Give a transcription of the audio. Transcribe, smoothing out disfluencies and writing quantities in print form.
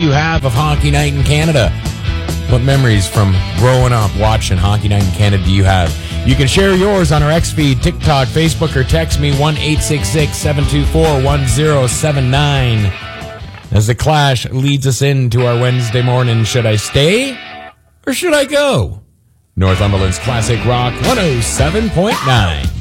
you have of Hockey Night in Canada? What memories from growing up watching Hockey Night in Canada do you have? You can share yours on our X feed, TikTok, Facebook, or text me 1-866-724-1079. As the Clash leads us into our Wednesday morning, should I stay or should I go? Northumberland's Classic Rock 107.9.